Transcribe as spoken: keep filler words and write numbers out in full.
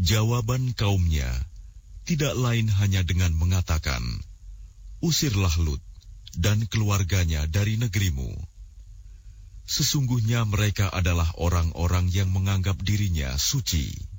Jawaban kaumnya tidak lain hanya dengan mengatakan, "Usirlah Lut dan keluarganya dari negerimu." Sesungguhnya mereka adalah orang-orang yang menganggap dirinya suci.